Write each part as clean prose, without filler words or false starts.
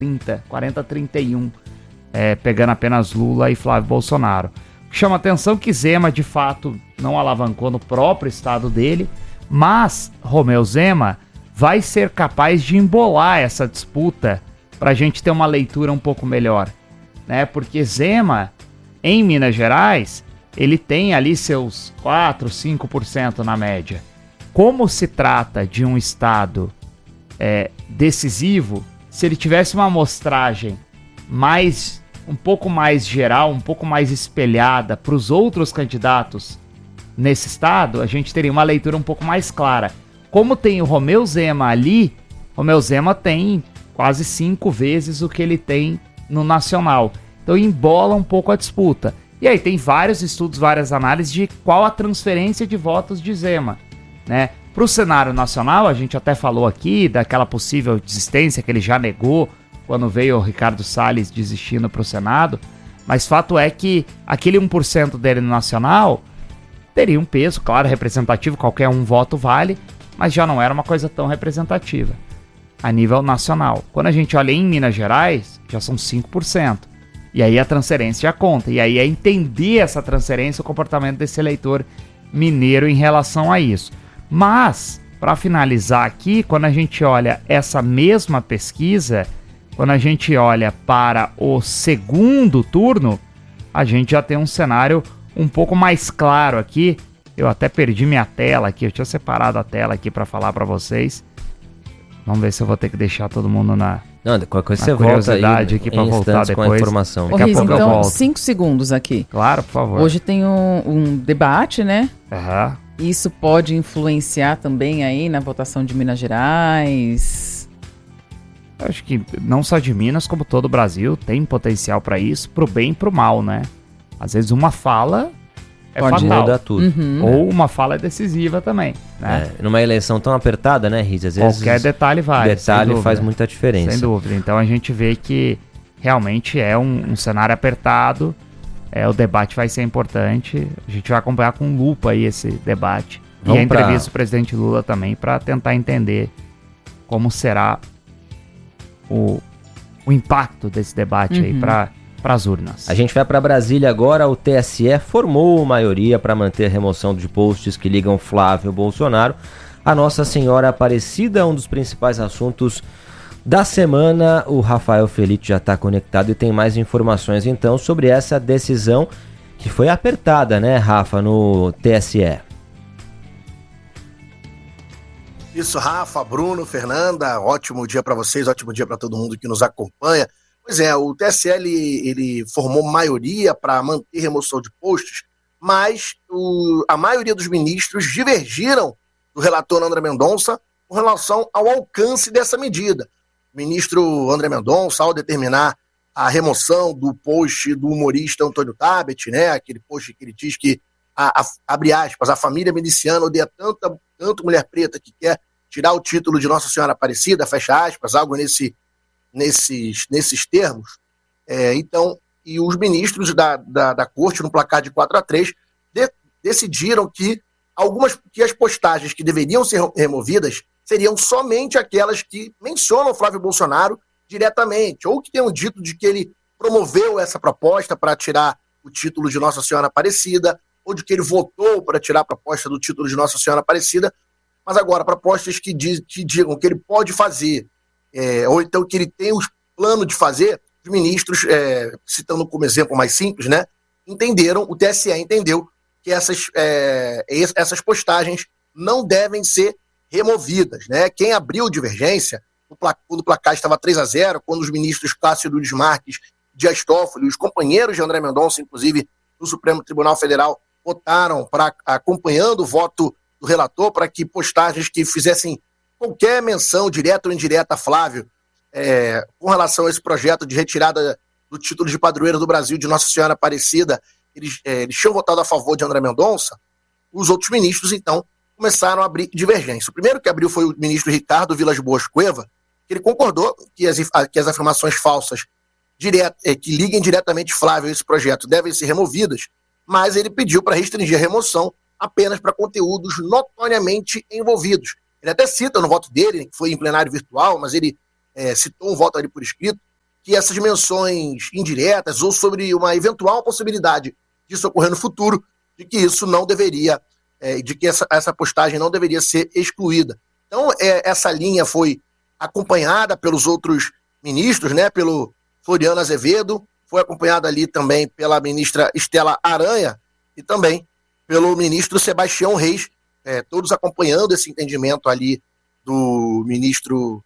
40-31, pegando apenas Lula e Flávio Bolsonaro. Chama atenção que Zema, de fato, não alavancou no próprio estado dele, mas Romeu Zema vai ser capaz de embolar essa disputa para a gente ter uma leitura um pouco melhor, né? Porque Zema, em Minas Gerais, ele tem ali seus 4, 5% na média. Como se trata de um estado decisivo, se ele tivesse uma amostragem um pouco mais geral, um pouco mais espelhada para os outros candidatos nesse estado, a gente teria uma leitura um pouco mais clara. Como tem o Romeu Zema ali, Romeu Zema tem quase 5 vezes o que ele tem no nacional. Então embola um pouco a disputa. E aí tem vários estudos, várias análises de qual a transferência de votos de Zema, né? Para o cenário nacional, a gente até falou aqui daquela possível desistência que ele já negou quando veio o Ricardo Salles desistindo para o Senado, mas fato é que aquele 1% dele no nacional teria um peso, claro, representativo, qualquer um voto vale, mas já não era uma coisa tão representativa a nível nacional. Quando a gente olha em Minas Gerais, já são 5%. E aí a transferência já conta. E aí é entender essa transferência, o comportamento desse eleitor mineiro em relação a isso. Mas, para finalizar aqui, quando a gente olha essa mesma pesquisa, quando a gente olha para o segundo turno, a gente já tem um cenário um pouco mais claro aqui. Eu até perdi minha tela aqui, eu tinha separado a tela aqui para falar para vocês. Vamos ver se eu vou ter que deixar todo mundo na... Não, qualquer coisa você volta aí aqui para voltar depois com a informação. Daqui a pouco então, eu volto. 5 segundos aqui. Claro, por favor. Hoje tem um debate, né? Aham. Isso pode influenciar também aí na votação de Minas Gerais? Eu acho que não só de Minas, como todo o Brasil, tem potencial para isso, pro bem e pro mal, né? Às vezes uma fala pode fatal. Mudar tudo. Uhum. Ou uma fala é decisiva também, né? Numa eleição tão apertada, né, Riz? Às vezes qualquer detalhe vale. Detalhe faz muita diferença. Sem dúvida. Então a gente vê que realmente é um cenário apertado. O debate vai ser importante. A gente vai acompanhar com lupa aí esse debate. E a entrevista do presidente Lula também, para tentar entender como será o impacto desse debate aí para as urnas. A gente vai para Brasília agora. O TSE formou maioria para manter a remoção de posts que ligam Flávio Bolsonaro a Nossa Senhora Aparecida, um dos principais assuntos da semana. O Rafael Felite já está conectado e tem mais informações então sobre essa decisão que foi apertada, né, Rafa, no TSE. Isso, Rafa, Bruno, Fernanda, ótimo dia para vocês, ótimo dia para todo mundo que nos acompanha. Pois é, o TSE ele formou maioria para manter remoção de posts, mas a maioria dos ministros divergiram do relator André Mendonça com relação ao alcance dessa medida. O ministro André Mendonça, ao determinar a remoção do post do humorista Antônio Tabet, né, aquele post que ele diz que, abre aspas, a família miliciana odeia tanto mulher preta que quer tirar o título de Nossa Senhora Aparecida, fecha aspas, algo nesses termos. Então, e os ministros da corte, no placar de 4-3, decidiram que as postagens que deveriam ser removidas seriam somente aquelas que mencionam Flávio Bolsonaro diretamente, ou que tenham dito de que ele promoveu essa proposta para tirar o título de Nossa Senhora Aparecida, ou de que ele votou para tirar a proposta do título de Nossa Senhora Aparecida, mas agora propostas que digam que ele pode fazer, ou então que ele tem o plano de fazer, os ministros, citando como exemplo mais simples, né, o TSE entendeu que essas postagens não devem ser removidas, né? Quem abriu divergência, quando o placar estava 3-0, quando os ministros Plácido Nunes Marques, Dias Toffoli, os companheiros de André Mendonça, inclusive no Supremo Tribunal Federal, votaram acompanhando o voto do relator para que postagens que fizessem qualquer menção direta ou indireta a Flávio com relação a esse projeto de retirada do título de padroeiro do Brasil de Nossa Senhora Aparecida, eles tinham votado a favor de André Mendonça. Os outros ministros, então, começaram a abrir divergência. O primeiro que abriu foi o ministro Ricardo Vilas Boas Cueva, que ele concordou que as afirmações falsas que liguem diretamente Flávio a esse projeto devem ser removidas, mas ele pediu para restringir a remoção apenas para conteúdos notoriamente envolvidos. Ele até cita no voto dele, que foi em plenário virtual, mas ele citou um voto ali por escrito, que essas menções indiretas ou sobre uma eventual possibilidade disso ocorrer no futuro, de que isso não deveria, de que essa postagem não deveria ser excluída. Então, essa linha foi acompanhada pelos outros ministros, né, pelo Floriano Azevedo, foi acompanhada ali também pela ministra Estela Aranha e também pelo ministro Sebastião Reis, todos acompanhando esse entendimento ali do ministro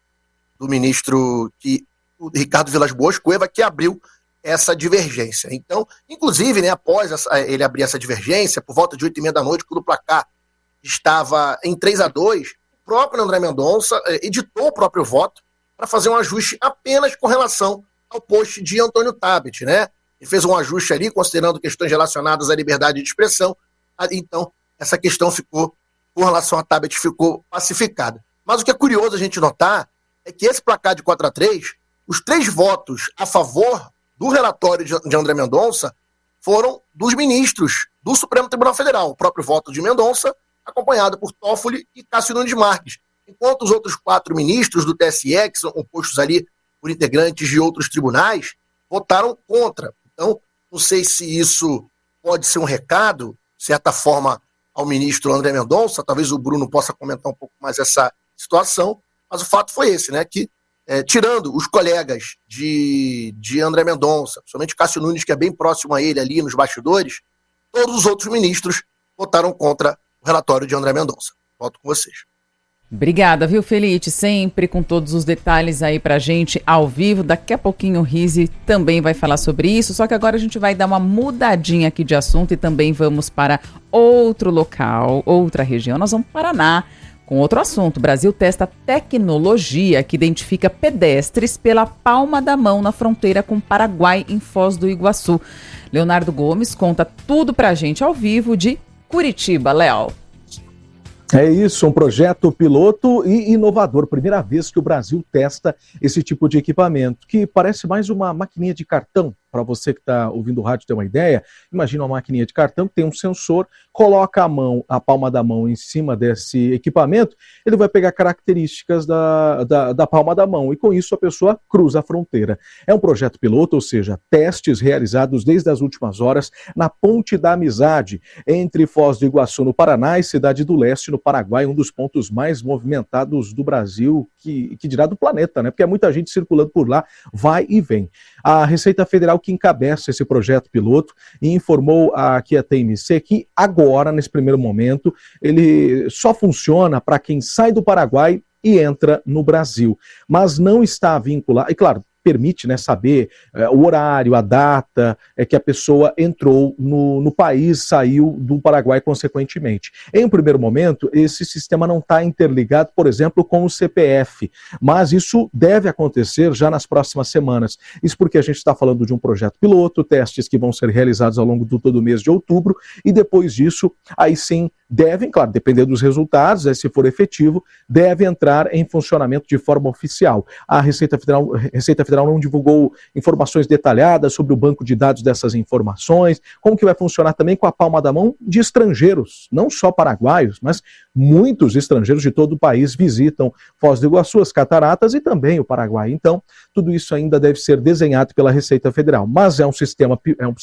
o Ricardo Vilas Boas Cueva, que abriu essa divergência. Então, inclusive, né, após ele abrir essa divergência, por volta de 8h30 da noite, quando o placar estava em 3-2, o próprio André Mendonça editou o próprio voto para fazer um ajuste apenas com relação ao post de Antônio Tabet, né? Ele fez um ajuste ali, considerando questões relacionadas à liberdade de expressão. Então, essa questão ficou, com relação a Tabet, ficou pacificada. Mas o que é curioso a gente notar é que esse placar de 4-3, os 3 votos a favor do relatório de André Mendonça foram dos ministros do Supremo Tribunal Federal. O próprio voto de Mendonça, acompanhado por Toffoli e Cássio Nunes Marques. Enquanto os outros 4 ministros do TSE, que são compostos ali por integrantes de outros tribunais, votaram contra. Então, não sei se isso pode ser um recado, de certa forma, ao ministro André Mendonça. Talvez o Bruno possa comentar um pouco mais essa situação, mas o fato foi esse, né, que tirando os colegas de André Mendonça, principalmente Cássio Nunes, que é bem próximo a ele ali nos bastidores, todos os outros ministros votaram contra o relatório de André Mendonça. Volto com vocês. Obrigada, viu, Felite? Sempre com todos os detalhes aí pra gente ao vivo. Daqui a pouquinho o Rizzi também vai falar sobre isso, só que agora a gente vai dar uma mudadinha aqui de assunto e também vamos para outro local, outra região. Nós vamos para o Paraná com outro assunto. O Brasil testa tecnologia que identifica pedestres pela palma da mão na fronteira com o Paraguai, em Foz do Iguaçu. Leonardo Gomes conta tudo pra gente ao vivo de Curitiba. Léo. É isso, um projeto piloto e inovador. Primeira vez que o Brasil testa esse tipo de equipamento, que parece mais uma maquininha de cartão. Para você que está ouvindo o rádio ter uma ideia, imagina uma maquininha de cartão que tem um sensor, coloca a palma da mão em cima desse equipamento, ele vai pegar características da palma da mão e com isso a pessoa cruza a fronteira. É um projeto piloto, ou seja, testes realizados desde as últimas horas na Ponte da Amizade, entre Foz do Iguaçu, no Paraná, e Cidade do Leste, no Paraguai, um dos pontos mais movimentados do Brasil, que dirá do planeta, né? Porque é muita gente circulando por lá, vai e vem. A Receita Federal que encabeça esse projeto piloto e informou aqui a TMC que agora, nesse primeiro momento, ele só funciona para quem sai do Paraguai e entra no Brasil, mas não está vinculado, e claro, permite, né, saber o horário, a data que a pessoa entrou no país, saiu do Paraguai consequentemente. Em um primeiro momento, esse sistema não está interligado, por exemplo, com o CPF, mas isso deve acontecer já nas próximas semanas. Isso porque a gente está falando de um projeto piloto, testes que vão ser realizados ao longo do todo o mês de outubro, e depois disso, aí sim, devem, claro, depender dos resultados, se for efetivo, deve entrar em funcionamento de forma oficial. A Receita Federal não divulgou informações detalhadas sobre o banco de dados dessas informações, como que vai funcionar também com a palma da mão de estrangeiros, não só paraguaios, mas muitos estrangeiros de todo o país visitam Foz do Iguaçu, as cataratas e também o Paraguai. Então, tudo isso ainda deve ser desenhado pela Receita Federal, mas é um sistema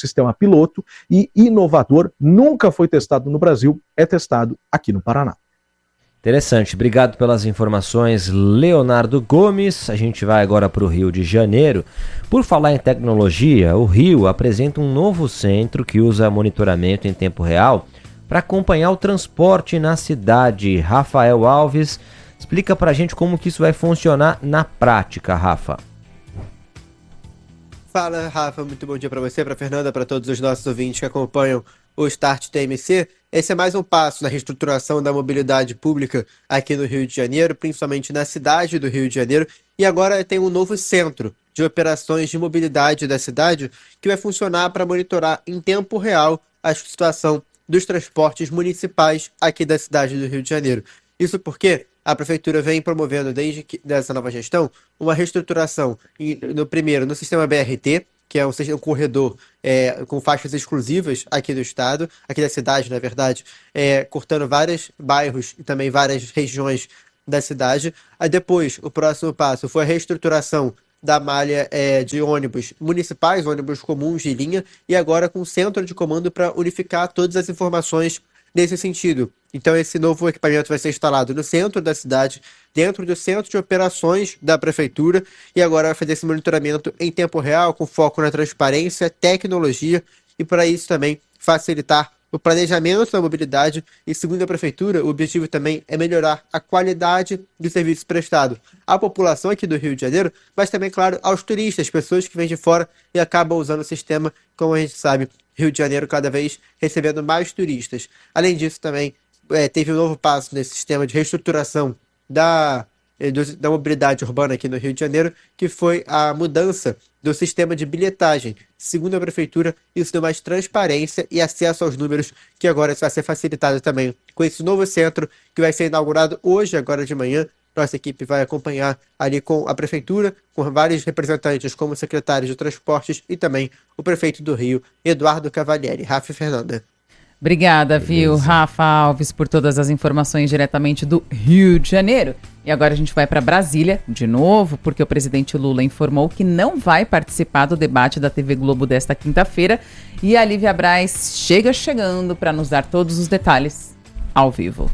piloto e inovador, nunca foi testado no Brasil, é testado aqui no Paraná. Interessante, obrigado pelas informações, Leonardo Gomes. A gente vai agora para o Rio de Janeiro. Por falar em tecnologia, o Rio apresenta um novo centro que usa monitoramento em tempo real para acompanhar o transporte na cidade. Rafael Alves, explica para a gente como que isso vai funcionar na prática, Rafa. Fala, Rafa, muito bom dia para você, para a Fernanda, para todos os nossos ouvintes que acompanham o Start TMC. Esse é mais um passo na reestruturação da mobilidade pública aqui no Rio de Janeiro, principalmente na cidade do Rio de Janeiro. E agora tem um novo centro de operações de mobilidade da cidade que vai funcionar para monitorar em tempo real a situação dos transportes municipais aqui da cidade do Rio de Janeiro. Isso porque a Prefeitura vem promovendo, desde dessa nova gestão, uma reestruturação no sistema BRT, que é um corredor com faixas exclusivas aqui do estado, aqui da cidade, na verdade, cortando vários bairros e também várias regiões da cidade. Aí depois, o próximo passo foi a reestruturação da malha de ônibus municipais, ônibus comuns de linha, e agora com centro de comando para unificar todas as informações nesse sentido. Então esse novo equipamento vai ser instalado no centro da cidade, dentro do centro de operações da prefeitura, e agora vai fazer esse monitoramento em tempo real, com foco na transparência, tecnologia, e para isso também facilitar o planejamento da mobilidade. E segundo a prefeitura, o objetivo também é melhorar a qualidade do serviço prestado à população aqui do Rio de Janeiro, mas também, claro, aos turistas, pessoas que vêm de fora e acabam usando o sistema. Como a gente sabe, Rio de Janeiro cada vez recebendo mais turistas. Além disso, também teve um novo passo nesse sistema de reestruturação da mobilidade urbana aqui no Rio de Janeiro, que foi a mudança do sistema de bilhetagem. Segundo a prefeitura, isso deu mais transparência e acesso aos números, que agora vai ser facilitado também com esse novo centro, que vai ser inaugurado hoje, agora de manhã. Nossa equipe vai acompanhar ali com a prefeitura, com vários representantes, como o secretário de Transportes e também o prefeito do Rio, Eduardo Cavalieri. Rafa e Fernanda. Obrigada, viu, Rafa Alves, por todas as informações diretamente do Rio de Janeiro. E agora a gente vai para Brasília, de novo, porque o presidente Lula informou que não vai participar do debate da TV Globo desta quinta-feira. E a Lívia Braz chegando para nos dar todos os detalhes ao vivo.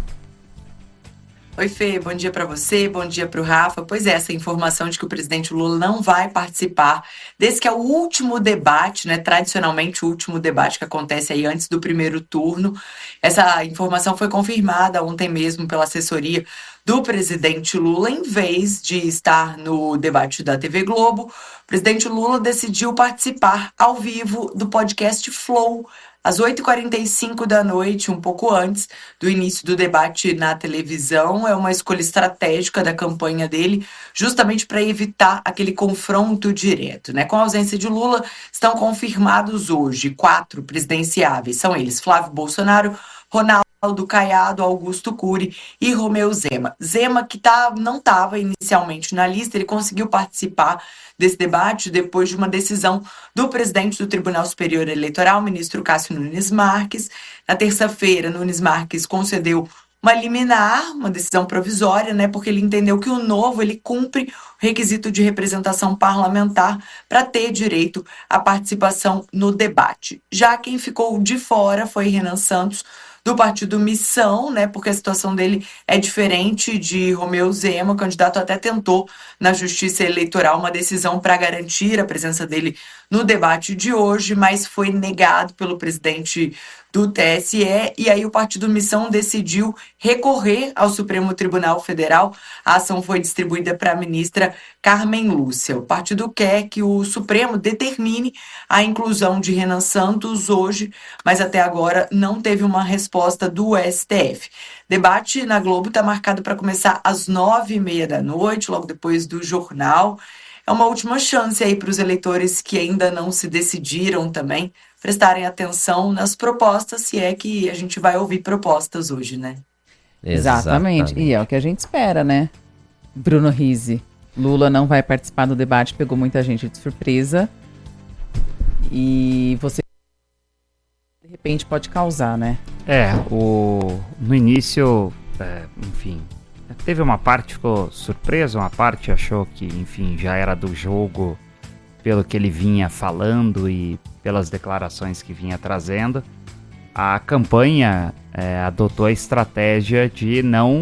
Oi, Fê, bom dia para você, bom dia para o Rafa. Pois é, essa informação de que o presidente Lula não vai participar desse que é o último debate, né? Tradicionalmente o último debate que acontece aí antes do primeiro turno. Essa informação foi confirmada ontem mesmo pela assessoria do presidente Lula. Em vez de estar no debate da TV Globo, o presidente Lula decidiu participar ao vivo do podcast Flow, às 8h45 da noite, um pouco antes do início do debate na televisão. É uma escolha estratégica da campanha dele, justamente para evitar aquele confronto direto, né? Com a ausência de Lula, estão confirmados hoje 4 presidenciáveis. São eles: Flávio Bolsonaro, Ronaldo Caiado, Augusto Cury e Romeu Zema. Zema, que não estava inicialmente na lista, ele conseguiu participar desse debate depois de uma decisão do presidente do Tribunal Superior Eleitoral, ministro Cássio Nunes Marques. Na terça-feira, Nunes Marques concedeu uma liminar, uma decisão provisória, né, porque ele entendeu que o novo ele cumpre o requisito de representação parlamentar para ter direito à participação no debate. Já quem ficou de fora foi Renan Santos, do partido Missão, né, porque a situação dele é diferente de Romeu Zema. O candidato até tentou na Justiça Eleitoral uma decisão para garantir a presença dele no debate de hoje, mas foi negado pelo presidente do TSE, e aí o partido Missão decidiu recorrer ao Supremo Tribunal Federal. A ação foi distribuída para a ministra Carmen Lúcia. O partido quer que o Supremo determine a inclusão de Renan Santos hoje, mas até agora não teve uma resposta do STF. Debate na Globo está marcado para começar às 9h30 da noite, logo depois do jornal. É uma última chance aí para os eleitores que ainda não se decidiram também prestarem atenção nas propostas, se é que a gente vai ouvir propostas hoje, né? Exatamente. E é o que a gente espera, né? Bruno Rizzi, Lula não vai participar do debate, pegou muita gente de surpresa. E você, de repente, pode causar, né? No início, enfim, teve uma parte que ficou surpresa, uma parte achou que, enfim, já era do jogo pelo que ele vinha falando e pelas declarações que vinha trazendo. A campanha adotou a estratégia de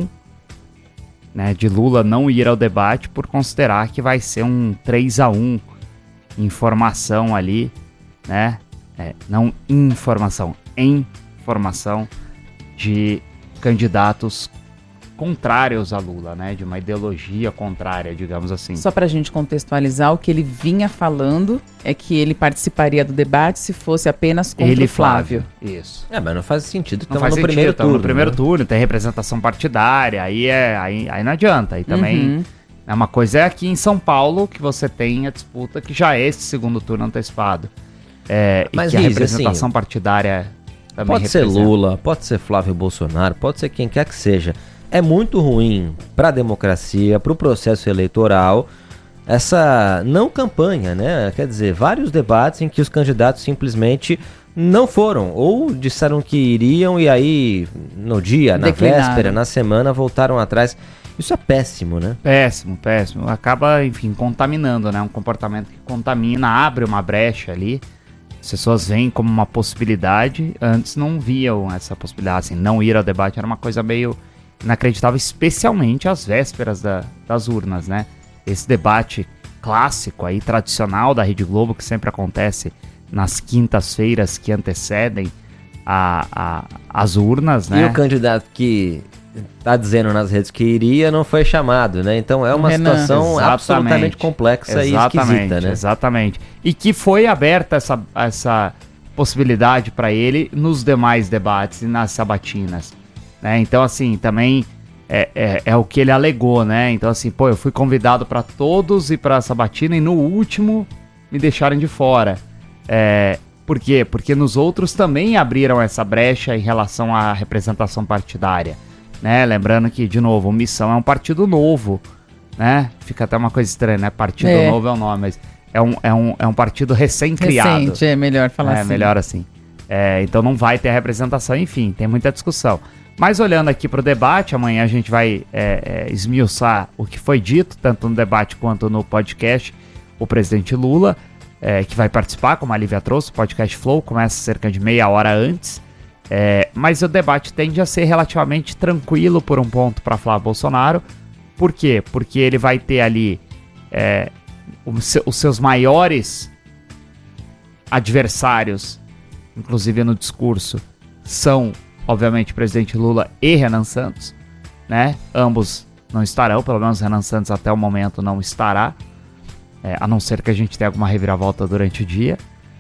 de Lula não ir ao debate por considerar que vai ser um 3-1 em formação ali, né? Não informação, em formação de candidatos contrários a Lula, né? De uma ideologia contrária, digamos assim. Só pra gente contextualizar, o que ele vinha falando é que ele participaria do debate se fosse apenas contra ele, o Flávio. Isso. Mas não faz sentido. Estamos no primeiro turno, tem representação partidária, aí não adianta. Aí também uma coisa é aqui em São Paulo que você tem a disputa que já é esse segundo turno antecipado. Mas e que a representação partidária também pode ser Lula, pode ser Flávio Bolsonaro, pode ser quem quer que seja. É muito ruim para a democracia, para o processo eleitoral, essa não campanha, né? Quer dizer, vários debates em que os candidatos simplesmente não foram, ou disseram que iriam e aí no dia, na véspera, na semana, voltaram atrás. Isso é péssimo, né? Péssimo. Acaba, enfim, contaminando, né? Um comportamento que contamina, abre uma brecha ali. As pessoas veem como uma possibilidade. Antes não viam essa possibilidade. Assim, não ir ao debate era uma coisa meio inacreditável, especialmente às vésperas das urnas, né? Esse debate clássico aí, tradicional da Rede Globo, que sempre acontece nas quintas-feiras que antecedem as urnas, né? E o candidato que tá dizendo nas redes que iria não foi chamado, né? Então é uma situação absolutamente complexa e esquisita, né? Exatamente. E que foi aberta essa possibilidade para ele nos demais debates e nas sabatinas, né? Então, assim, também é o que ele alegou, né? Então, assim, pô, eu fui convidado para todos e para a sabatina e no último me deixaram de fora. Por quê? Porque nos outros também abriram essa brecha em relação à representação partidária, né? Lembrando que, de novo, o Missão é um partido novo, né? Fica até uma coisa estranha, né? Partido novo é o nome, mas é um partido recém-criado. Recente, é melhor falar assim. É melhor assim. Então não vai ter representação, enfim, tem muita discussão. Mas olhando aqui para o debate, amanhã a gente vai esmiuçar o que foi dito, tanto no debate quanto no podcast, o presidente Lula, que vai participar, como a Lívia trouxe, o podcast Flow, começa cerca de meia hora antes. Mas o debate tende a ser relativamente tranquilo por um ponto para Flávio Bolsonaro. Por quê? Porque ele vai ter ali os seus maiores adversários, inclusive no discurso, são, obviamente, o presidente Lula e Renan Santos, né? Ambos não estarão, pelo menos Renan Santos até o momento não estará, a não ser que a gente tenha alguma reviravolta durante o dia.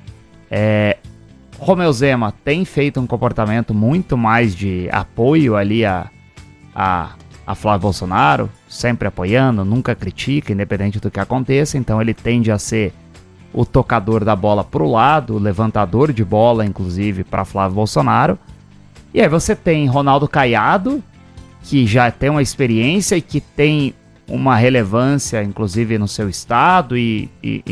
Romeu Zema tem feito um comportamento muito mais de apoio ali a Flávio Bolsonaro, sempre apoiando, nunca critica, independente do que aconteça, então ele tende a ser o tocador da bola pro lado, o levantador de bola, inclusive, para Flávio Bolsonaro. E aí você tem Ronaldo Caiado, que já tem uma experiência e que tem uma relevância, inclusive, no seu estado e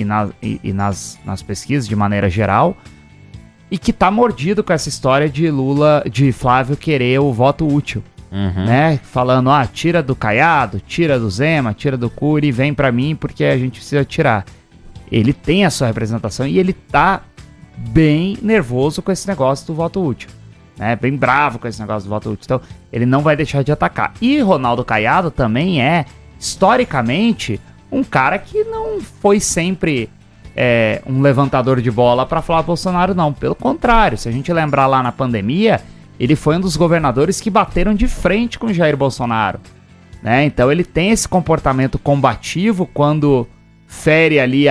nas pesquisas de maneira geral, e que tá mordido com essa história de Flávio querer o voto útil. Né? Falando, tira do Caiado, tira do Zema, tira do Cury, vem pra mim porque a gente precisa tirar. Ele tem a sua representação e ele tá bem nervoso com esse negócio do voto útil, né? Bem bravo com esse negócio do voto útil. Então, ele não vai deixar de atacar. E Ronaldo Caiado também historicamente, um cara que não foi sempre um levantador de bola para Flávio Bolsonaro, não. Pelo contrário, se a gente lembrar lá na pandemia, ele foi um dos governadores que bateram de frente com Jair Bolsonaro, né? Então ele tem esse comportamento combativo quando fere ali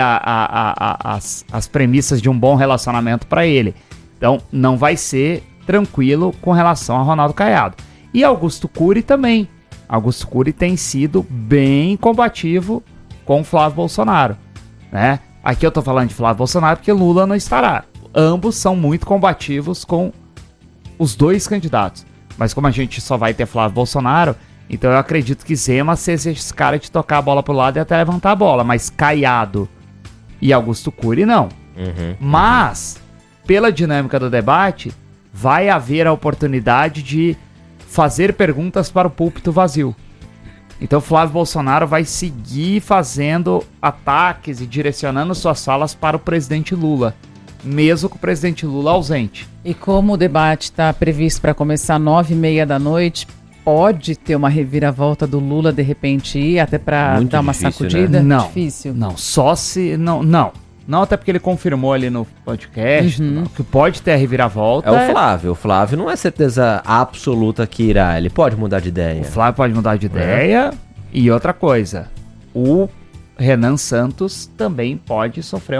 as premissas de um bom relacionamento para ele. Então não vai ser tranquilo com relação a Ronaldo Caiado. E Augusto Cury também. Augusto Cury tem sido bem combativo com Flávio Bolsonaro, né? Aqui eu tô falando de Flávio Bolsonaro porque Lula não estará. Ambos são muito combativos com os dois candidatos. Mas como a gente só vai ter Flávio Bolsonaro, então eu acredito que Zema seja esse cara de tocar a bola pro lado e até levantar a bola. Mas Caiado e Augusto Cury não. Mas, pela dinâmica do debate, vai haver a oportunidade de fazer perguntas para o púlpito vazio. Então Flávio Bolsonaro vai seguir fazendo ataques e direcionando suas falas para o presidente Lula, mesmo com o presidente Lula ausente. E como o debate está previsto para começar 9h30 da noite, pode ter uma reviravolta do Lula de repente ir até para dar uma sacudida? Né? Não, difícil. Não, só se... Não, até porque ele confirmou ali no podcast que pode ter a reviravolta. O Flávio. O Flávio não é certeza absoluta que irá. Ele pode mudar de ideia. O Flávio pode mudar de ideia. E outra coisa, o Renan Santos também pode sofrer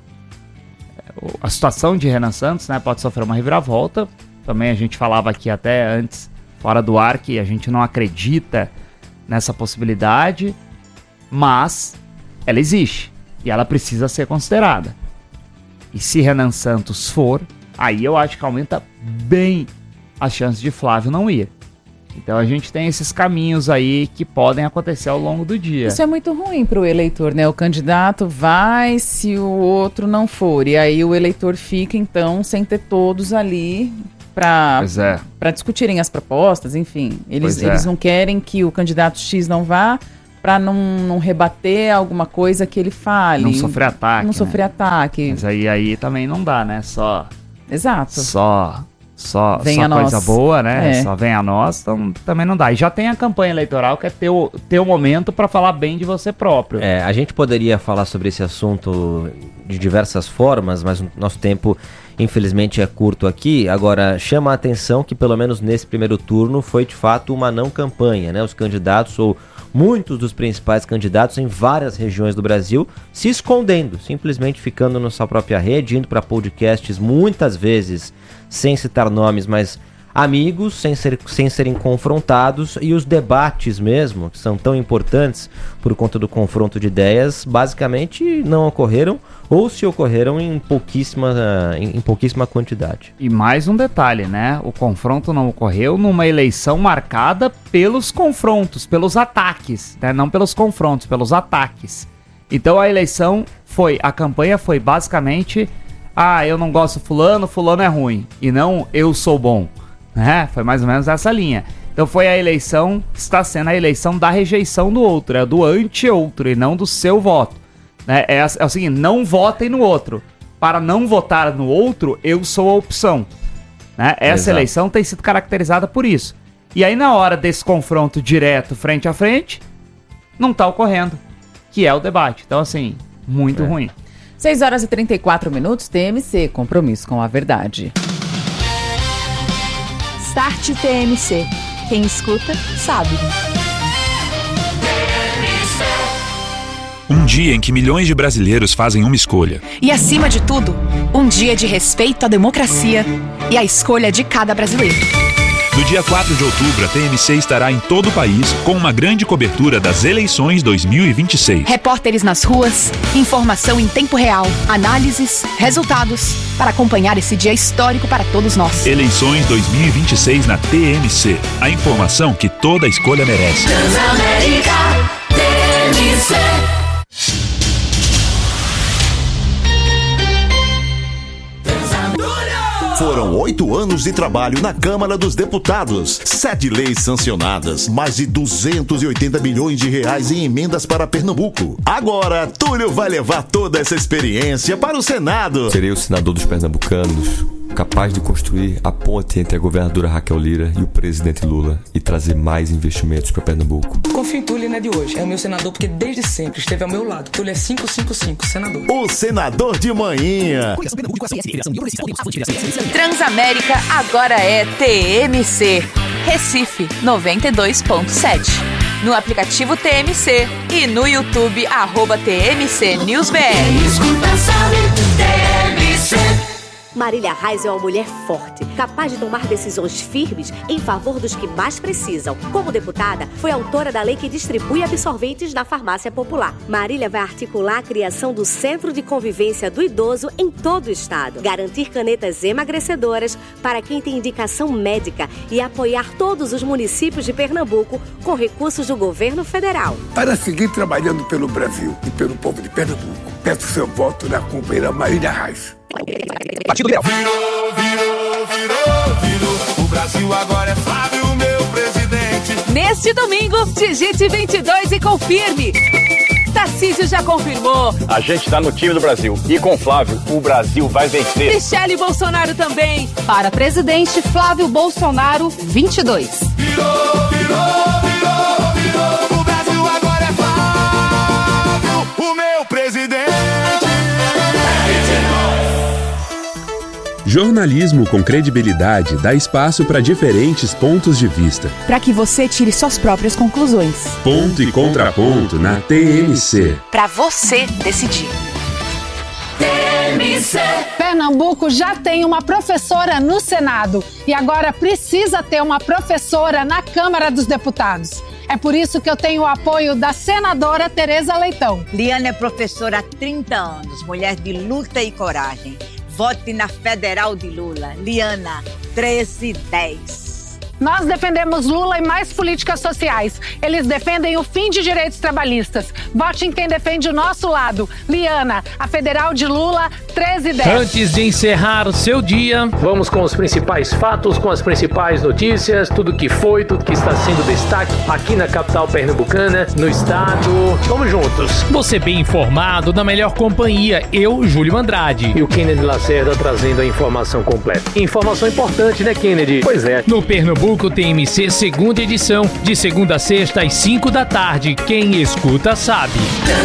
a situação de Renan Santos, né, pode sofrer uma reviravolta. Também a gente falava aqui até antes, fora do ar, que a gente não acredita nessa possibilidade, mas ela existe. E ela precisa ser considerada. E se Renan Santos for, aí eu acho que aumenta bem as chances de Flávio não ir. Então a gente tem esses caminhos aí que podem acontecer ao longo do dia. Isso é muito ruim para o eleitor, né? O candidato vai se o outro não for. E aí o eleitor fica, então, sem ter todos ali para discutirem as propostas, enfim. Eles não querem que o candidato X não vá para não rebater alguma coisa que ele fale. Não sofrer ataque. Não sofrer ataque. Mas aí também não dá, né? Exato. Só vem a coisa nós. boa, né? Só vem a nós, então também não dá. E já tem a campanha eleitoral, que é ter o momento para falar bem de você próprio. A gente poderia falar sobre esse assunto de diversas formas, mas o nosso tempo, infelizmente, é curto aqui. Agora, chama a atenção que, pelo menos nesse primeiro turno, foi de fato uma não campanha, né? Os candidatos, ou muitos dos principais candidatos em várias regiões do Brasil, se escondendo, simplesmente ficando na sua própria rede, indo para podcasts muitas vezes, sem citar nomes, mas amigos, sem serem confrontados, e os debates mesmo, que são tão importantes por conta do confronto de ideias, basicamente não ocorreram, ou se ocorreram em pouquíssima quantidade. E mais um detalhe, né? O confronto não ocorreu numa eleição marcada pelos confrontos, pelos ataques, né? Não pelos confrontos, pelos ataques. Então a campanha foi basicamente, eu não gosto do fulano é ruim, e não eu sou bom. Foi mais ou menos essa linha. Então foi a eleição, está sendo a eleição da rejeição do outro, é do anti-outro e não do seu voto. É o seguinte, não votem no outro. Para não votar no outro, eu sou a opção. Essa eleição tem sido caracterizada por isso. E aí na hora desse confronto direto, frente a frente, não está ocorrendo, que é o debate. Então assim, muito ruim. 6h34, TMC, compromisso com a verdade. Start TMC. Quem escuta, sabe. Um dia em que milhões de brasileiros fazem uma escolha. E, acima de tudo, um dia de respeito à democracia e à escolha de cada brasileiro. No dia 4 de outubro, a TMC estará em todo o país com uma grande cobertura das eleições 2026. Repórteres nas ruas, informação em tempo real, análises, resultados, para acompanhar esse dia histórico para todos nós. Eleições 2026 na TMC. A informação que toda escolha merece. Transamérica, TMC. Foram 8 anos de trabalho na Câmara dos Deputados, 7 leis sancionadas, mais de 280 bilhões de reais em emendas para Pernambuco. Agora, Túlio vai levar toda essa experiência para o Senado. Serei o senador dos pernambucanos, capaz de construir a ponte entre a governadora Raquel Lira e o presidente Lula e trazer mais investimentos para Pernambuco. Confio em Túlio, não é de hoje. É o meu senador porque desde sempre esteve ao meu lado. Túlio é 555, senador. O senador de manhã. Transamérica agora é TMC. Recife 92.7. No aplicativo TMC e no YouTube @TMC NewsBR. Escuta, sabe, TMC. Marília Reis é uma mulher forte, capaz de tomar decisões firmes em favor dos que mais precisam. Como deputada, foi autora da lei que distribui absorventes na farmácia popular. Marília vai articular a criação do Centro de Convivência do Idoso em todo o estado, garantir canetas emagrecedoras para quem tem indicação médica e apoiar todos os municípios de Pernambuco com recursos do governo federal. Para seguir trabalhando pelo Brasil e pelo povo de Pernambuco, peço seu voto na companheira Marília Reis. Partido Liberal. Virou. O Brasil agora é Flávio, meu presidente. Neste domingo, digite 22 e confirme. Tarcísio já confirmou. A gente tá no time do Brasil. E com Flávio, o Brasil vai vencer. Michele Bolsonaro também. Para presidente, Flávio Bolsonaro, 22. Virou. O Brasil agora é Flávio, o meu presidente. Jornalismo com credibilidade dá espaço para diferentes pontos de vista. Para que você tire suas próprias conclusões. Ponto e contraponto na TMC. Para você decidir. TMC. Pernambuco já tem uma professora no Senado e agora precisa ter uma professora na Câmara dos Deputados. É por isso que eu tenho o apoio da senadora Tereza Leitão. Liana é professora há 30 anos, mulher de luta e coragem. Vote na Federal de Lula. Liana, 1310. Nós defendemos Lula e mais políticas sociais. Eles defendem o fim de direitos trabalhistas. Vote em quem defende o nosso lado. Liana, a federal de Lula, 1310. Antes de encerrar o seu dia, vamos com os principais fatos, com as principais notícias, tudo que foi, tudo que está sendo destaque aqui na capital pernambucana, no estado. Vamos juntos. Você bem informado, na melhor companhia, eu, Júlio Andrade. E o Kennedy Lacerda trazendo a informação completa. Informação importante, né, Kennedy? Pois é. No Pernambuco TMC, segunda edição, de segunda a sexta às 5 da tarde. Quem escuta sabe.